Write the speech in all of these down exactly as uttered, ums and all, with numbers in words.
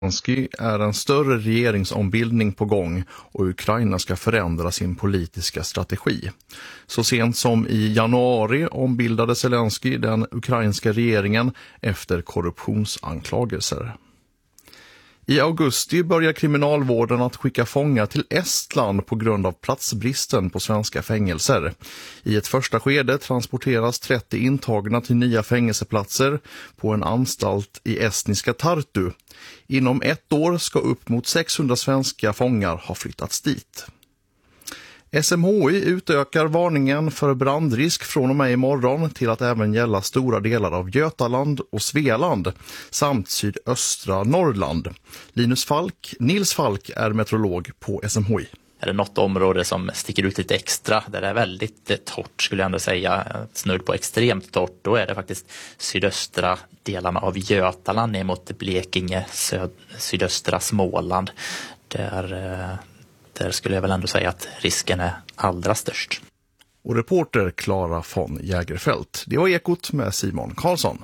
Zelensky är en större regeringsombildning på gång och Ukraina ska förändra sin politiska strategi. Så sent som i januari ombildade Zelensky den ukrainska regeringen efter korruptionsanklagelser. I augusti börjar kriminalvården att skicka fångar till Estland på grund av platsbristen på svenska fängelser. I ett första skede transporteras trettio intagna till nya fängelseplatser på en anstalt i estniska Tartu. Inom ett år ska upp mot sexhundra svenska fångar ha flyttats dit. S M H I utökar varningen för brandrisk från och med imorgon till att även gälla stora delar av Götaland och Svealand samt sydöstra Norrland. Linus Falk, Nils Falk är meteorolog på S M H I. Är det något område som sticker ut lite extra, där det är väldigt torrt skulle jag ändå säga, snudd på extremt torrt, då är det faktiskt sydöstra delarna av Götaland ner mot Blekinge, söd, sydöstra Småland. Där... Där skulle jag väl ändå säga att risken är allra störst. Och reporter Klara von Jägerfält. Det var Ekot med Simon Karlsson.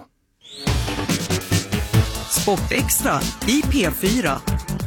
Sportextra i P fyra.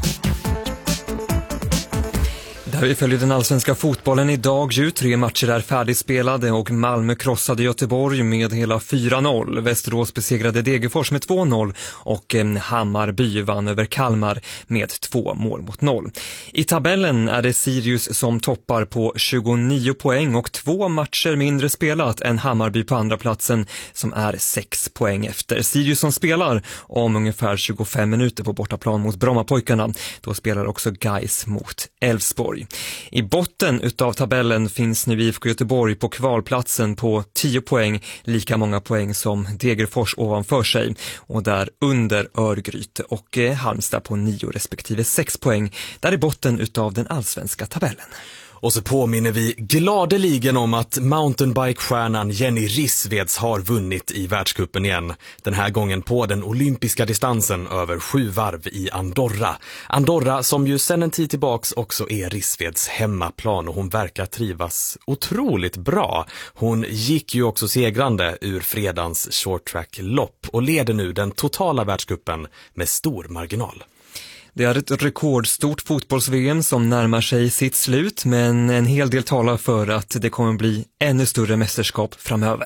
Där vi följer den allsvenska fotbollen idag. Ju tre matcher är färdigspelade och Malmö krossade Göteborg med hela fyra noll. Västerås besegrade Degerfors med två noll och Hammarby vann över Kalmar med två mål mot noll. I tabellen är det Sirius som toppar på tjugonio poäng och två matcher mindre spelat än Hammarby på andra platsen som är sex poäng efter. Sirius som spelar om ungefär tjugofem minuter på bortaplan mot Brommapojkarna. Då spelar också Gais mot Elfsborg. I botten utav tabellen finns nu I F K Göteborg på kvalplatsen på tio poäng, lika många poäng som Degerfors ovanför sig, och där under Örgryte och Halmstad på nio respektive sex poäng, där i botten utav den allsvenska tabellen. Och så påminner vi gladeligen om att mountainbike-stjärnan Jenny Rissveds har vunnit i världscupen igen. Den här gången på den olympiska distansen över sju varv i Andorra. Andorra som ju sedan en tid tillbaks också är Rissveds hemmaplan, och hon verkar trivas otroligt bra. Hon gick ju också segrande ur fredagens shorttrack-lopp och leder nu den totala världscupen med stor marginal. Det är ett rekordstort fotbolls-V M som närmar sig sitt slut, men en hel del talar för att det kommer bli ännu större mästerskap framöver.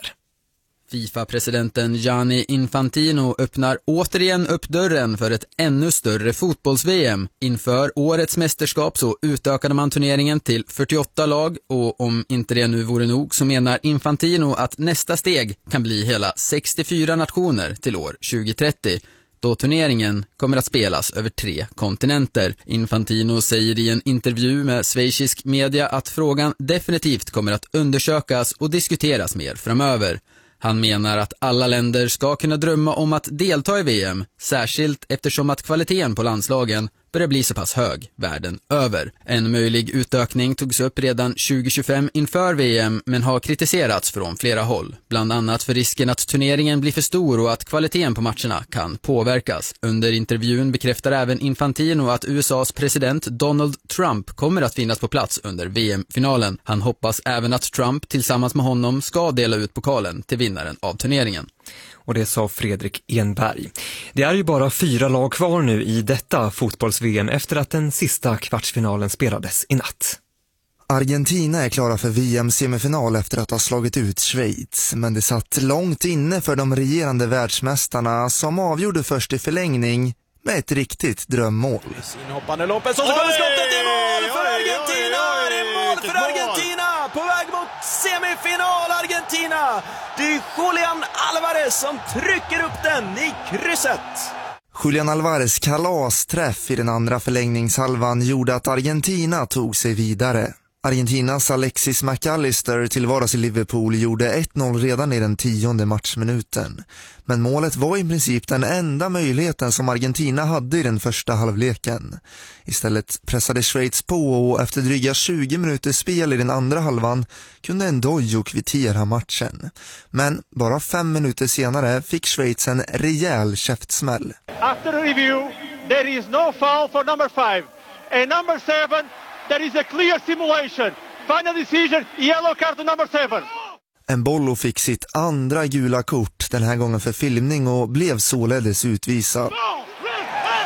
FIFA-presidenten Gianni Infantino öppnar återigen upp dörren för ett ännu större fotbolls-V M. Inför årets mästerskap så utökade man turneringen till fyrtioåtta lag, och om inte det nu vore nog så menar Infantino att nästa steg kan bli hela sextiofyra nationer till år tjugohundratrettio. Då turneringen kommer att spelas över tre kontinenter. Infantino säger i en intervju med schweizisk media att frågan definitivt kommer att undersökas och diskuteras mer framöver. Han menar att alla länder ska kunna drömma om att delta i V M, särskilt eftersom att kvaliteten på landslagen börjar bli så pass hög världen över. En möjlig utökning togs upp redan tjugo tjugofem inför V M, men har kritiserats från flera håll. Bland annat för risken att turneringen blir för stor och att kvaliteten på matcherna kan påverkas. Under intervjun bekräftar även Infantino att U S A:s president Donald Trump kommer att finnas på plats under V M-finalen. Han hoppas även att Trump tillsammans med honom ska dela ut pokalen till vinnaren av turneringen. Och det sa Fredrik Enberg. Det är ju bara fyra lag kvar nu i detta fotbolls-V M efter att den sista kvartsfinalen spelades i natt. Argentina är klara för V M-semifinal efter att ha slagit ut Schweiz, men det satt långt inne för de regerande världsmästarna som avgjorde först i förlängning med ett riktigt drömmål. Inhoppande Lopez och så kommer skottet i mål för Argentina! Det är mål för Argentina! På väg mot semifinal Argentina! Det är Julian Alvarez som trycker upp den i krysset! Julian Alvarez kalasträff i den andra förlängningshalvan gjorde att Argentina tog sig vidare. Argentinas Alexis McAllister till vardags i Liverpool gjorde ett noll redan i den tionde matchminuten. Men målet var i princip den enda möjligheten som Argentina hade i den första halvleken. Istället pressade Schweiz på, och efter dryga tjugo minuter spel i den andra halvan kunde Ndoye kvittera matchen. Men bara fem minuter senare fick Schweiz en rejäl käftsmäll. After review, there is no foul for number five. And number seven, there is a clear simulation. Final decision, yellow card to number seven. Embolo fick sitt andra gula kort, den här gången för filmning, och blev således utvisad.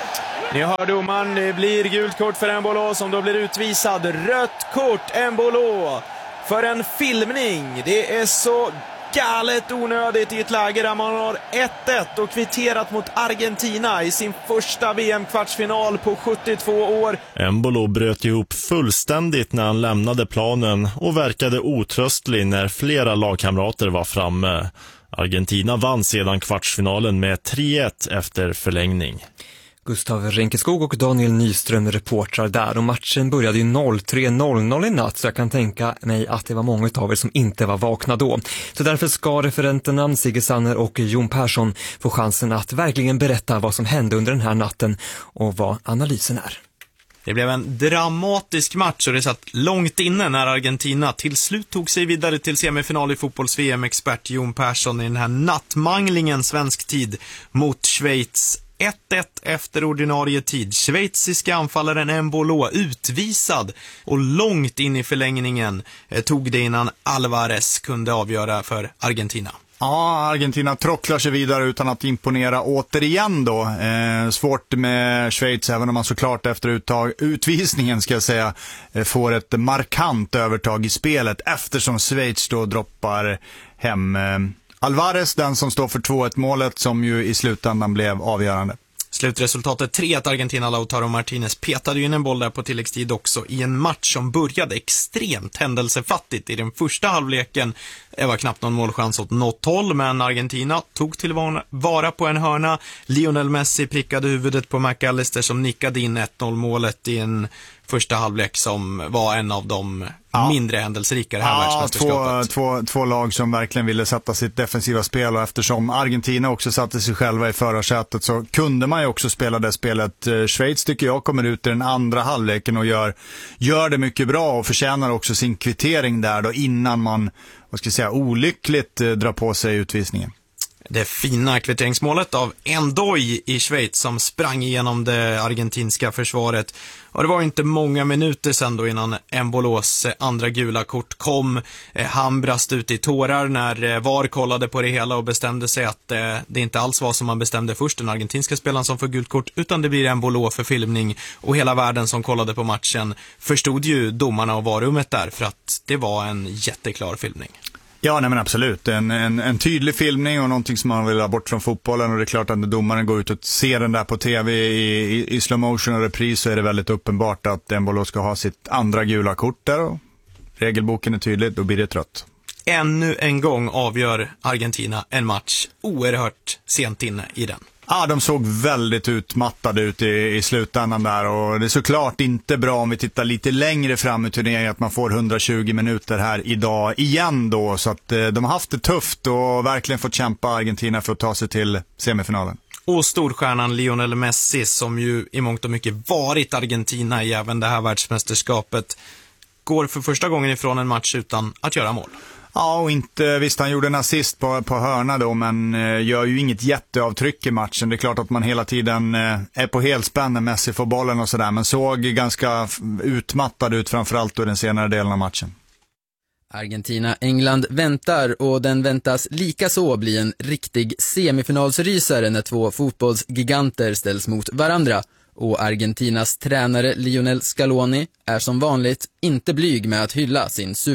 Ni hör domaren, det blir gult kort för Embolo som då blir utvisad. Rött kort, Embolo, för en filmning. Det är så galet onödigt i ett läge där man har ett ett och kvitterat mot Argentina i sin första V M-kvartsfinal på sjuttiotvå år. Embolo bröt ihop fullständigt när han lämnade planen och verkade otröstlig när flera lagkamrater var framme. Argentina vann sedan kvartsfinalen med tre ett efter förlängning. Gustav Renkeskog och Daniel Nyström reportrar där, och matchen började ju noll tre noll noll i natt, så jag kan tänka mig att det var många av er som inte var vakna då. Så därför ska referenterna Sigge Sanner och Jon Persson få chansen att verkligen berätta vad som hände under den här natten och vad analysen är. Det blev en dramatisk match och det satt långt inne när Argentina till slut tog sig vidare till semifinal i fotbolls-V M. Expert Jon Persson i den här nattmanglingen svensk tid mot Schweiz. ett ett efter ordinarie tid. Schweiziska anfallaren Embolo utvisad och långt in i förlängningen eh, tog det innan Alvarez kunde avgöra för Argentina. Ja, Argentina trocklar sig vidare utan att imponera återigen då. Eh, svårt med Schweiz, även om man såklart efter uttag, utvisningen ska jag säga, eh, får ett markant övertag i spelet eftersom Schweiz då droppar hem eh, Alvarez, den som står för två ett målet som ju i slutändan blev avgörande. Slutresultatet tre ett Argentina. Lautaro Martinez petade ju in en boll där på tilläggstid också i en match som började extremt händelsefattigt. I den första halvleken det var knappt någon målchans åt något håll, men Argentina tog till vara på en hörna. Lionel Messi prickade huvudet på McAllister som nickade in ett noll målet i en första halvlek som var en av de ja. mindre händelserika det här ja, världsmästerskapet. Två, två, två lag som verkligen ville sätta sitt defensiva spel, och eftersom Argentina också satte sig själva i förarsätet så kunde man ju också spela det spelet. Schweiz tycker jag kommer ut i den andra halvleken och gör, gör det mycket bra och förtjänar också sin kvittering där då innan man, vad ska jag säga, olyckligt drar på sig utvisningen. Det fina kvitteringsmålet av Endoy i Schweiz som sprang igenom det argentinska försvaret. Och det var inte många minuter sedan då innan Embolos andra gula kort kom. Han brast ut i tårar när V A R kollade på det hela och bestämde sig att det inte alls var som man bestämde först, den argentinska spelaren som får gult kort, utan det blir Embolo för filmning. Och hela världen som kollade på matchen förstod ju domarna och V A R-rummet där, för att det var en jätteklar filmning. Ja, nej men absolut. En, en, en tydlig filmning och någonting som man vill ha bort från fotbollen, och det är klart att när domaren går ut och ser den där på tv i, i, i slow motion och repris så är det väldigt uppenbart att Embolo ska ha sitt andra gula kort där, och regelboken är tydlig, då blir det trött. Ännu en gång avgör Argentina en match oerhört sent inne i den. Ja, de såg väldigt utmattade ut i, i slutändan där, och det är såklart inte bra om vi tittar lite längre fram i turneringen att man får hundratjugo minuter här idag igen då, så att eh, de har haft det tufft och verkligen fått kämpa Argentina för att ta sig till semifinalen. Och storstjärnan Lionel Messi, som ju i mångt och mycket varit Argentina i även det här världsmästerskapet, går för första gången ifrån en match utan att göra mål. Ja, och inte, visst han gjorde en assist på, på hörna då, men eh, gör ju inget jätteavtryck i matchen. Det är klart att man hela tiden eh, är på helspänn när Messi får bollen och sådär, men såg ganska utmattad ut framförallt då i den senare delen av matchen. Argentina-England väntar, och den väntas lika så bli en riktig semifinalsrysare när två fotbollsgiganter ställs mot varandra. Och Argentinas tränare Lionel Scaloni är som vanligt inte blyg med att hylla sin super